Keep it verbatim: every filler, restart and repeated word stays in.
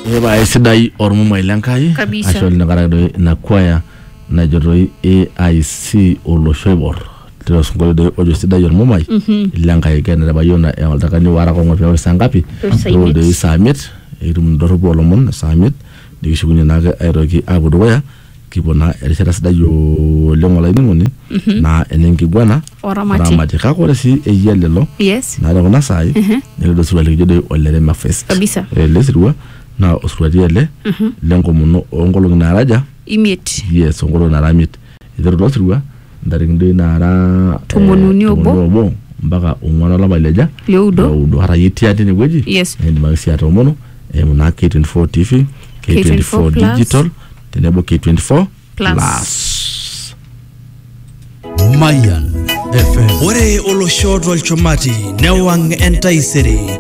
Eba sidai ormumai lenkai asho linakara na kwaya na jotoi A I C oloshoibor tiro sungolo de ojo sidai ormumai lenkai kenera bayona e altakani wara ko ngopi sangapi do de summit irum dorobo lomon summit digishugunye naga airoki abuduya kibona erishara sidai yo lengola ingoni na enengi bwana oramati ka ko si eyelelo yes na rona sai ne do suwale jode olere ma fest kabisa e lesirwa na oswadiele lengo muno ongolo naraja imiet yes ongolo naramit idero losirwa ndaringde nara tumonuni obo mpaka ungwana la baleja leudo leudo hara yiti ati ni gweji yes ndi magisi ato mono e muna K twenty-four T V K twenty-four digital tenebo K twenty-four plus Mayan F M ore olosho tolchumati newang entaisere